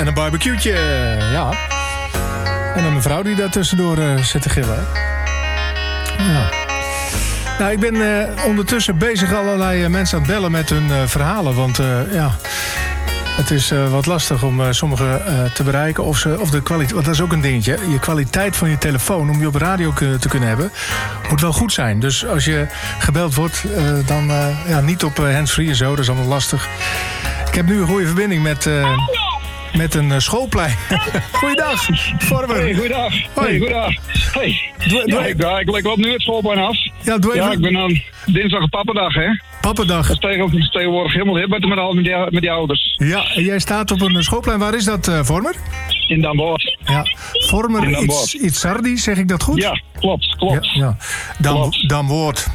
en een barbecue'tje. Ja. En een mevrouw die daar tussendoor zit te gillen. Ja. Nou, ik ben ondertussen bezig allerlei mensen aan het bellen met hun verhalen. Want het is wat lastig om sommigen te bereiken. Of de kwaliteit, want dat is ook een dingetje. Je kwaliteit van je telefoon, om je op radio te kunnen hebben, moet wel goed zijn. Dus als je gebeld wordt, dan niet op handsfree en zo. Dat is allemaal lastig. Ik heb nu een goede verbinding met een schoolplein. Goeiedag, Vormer. Hey, goeiedag. Hoi. Hey, goeiedag. Hey. Ik loop nu het schoolplein af. Ja, doe even. Ja, ik ben dan dinsdag een pappendag, hè. Pappendag. Dat is tegenwoordig helemaal hip met die ouders. Ja, en jij staat op een schoolplein. Waar is dat, Vormer? In Den Bosch. Ja, Vormer iets Sardi, zeg ik dat goed? Ja, klopt. Ja. Dan woord.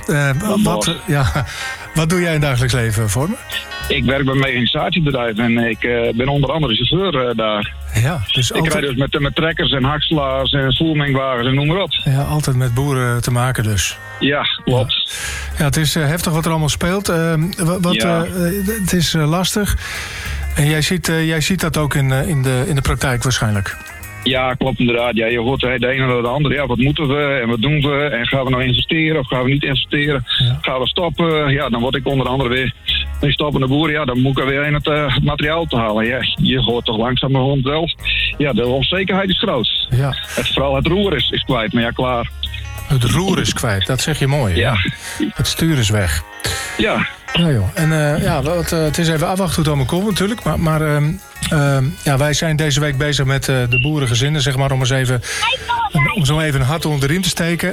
Wat doe jij in het dagelijks leven, Vormer? Ik werk bij een mechanisatiebedrijf en ik ben onder andere chauffeur daar. Ja, dus ik rijd dus met trekkers en hakslaars en voermengwagens en noem maar op. Ja, altijd met boeren te maken dus. Ja, klopt. Ja, het is heftig wat er allemaal speelt. Het is lastig. En jij ziet dat ook in de praktijk waarschijnlijk. Ja, klopt inderdaad. Ja, je hoort de ene naar de andere. Ja, wat moeten we en wat doen we? En gaan we nou investeren of gaan we niet investeren? Ja. Gaan we stoppen? Ja, dan word ik onder andere weer een stoppende boer. Ja, dan moet ik er weer in het materiaal te halen. Ja, je hoort toch langzamerhand wel. Ja, de onzekerheid is groot. Ja. Vooral het roer is kwijt. Maar ja, klaar. Het roer is kwijt, dat zeg je mooi. Ja. Het stuur is weg. Ja. Ja, joh. En het is even afwachten hoe het allemaal komt natuurlijk. Maar wij zijn deze week bezig met de boerengezinnen, zeg maar, om zo even een hart onder de riem te steken.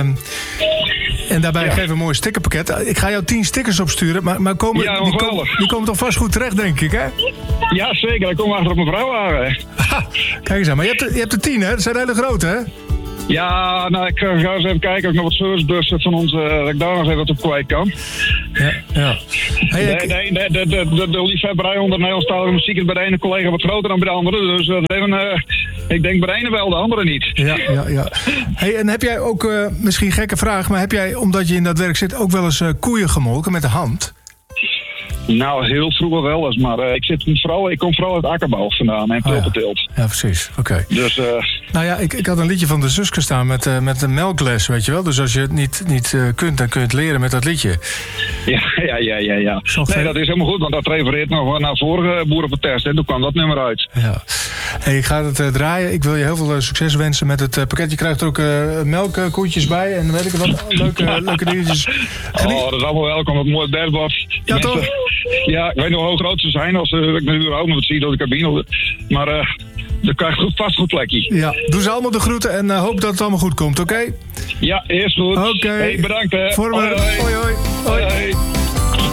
En daarbij geven we een mooi stickerpakket. Ik ga jou 10 stickers opsturen, maar die komen toch vast goed terecht, denk ik, hè? Ja, zeker. Ik kom achter op mijn vrouw aan. Kijk eens aan, maar je hebt er 10, hè? Dat zijn hele grote, hè? Ja, nou, ik ga eens even kijken of ik nog wat servicebussen van ons, dat ik daar nog even wat op kwijt kan. Ja. Hey, de liefhebberij onder Nederlandstalige muziek is bij de ene collega wat groter dan bij de andere. Dus ik denk bij de ene wel, de andere niet. Ja. Hey, en heb jij ook, misschien een gekke vraag, maar heb jij, omdat je in dat werk zit, ook wel eens koeien gemolken met de hand? Nou, heel vroeger wel eens, maar ik kom vooral uit akkerbouw vandaan en tulpenteelt. Ja, precies. Oké. Dus, nou ja, ik had een liedje van de Suske staan met een melkles, weet je wel. Dus als je het niet kunt, dan kun je het leren met dat liedje. Ja. Nee, dat is helemaal goed, want dat refereert nog naar vorige boerenprotest. En toen kwam dat nummer uit. Ja. Hey, ik ga het draaien. Ik wil je heel veel succes wensen met het pakket. Je krijgt er ook melkkoetjes bij en weet ik wat. Leuke dingetjes. Dat is allemaal welkom. Wat mooi dashboard. Ja, toch? Ja, ik weet nog hoe groot ze zijn als ik nu ook nog wat zie door de cabine. Maar dan krijg je vast goed plekje. Ja, doe ze allemaal de groeten en hoop dat het allemaal goed komt, oké? Ja, eerst goed. Oké. Hey, bedankt hè. Hoi. Hoi.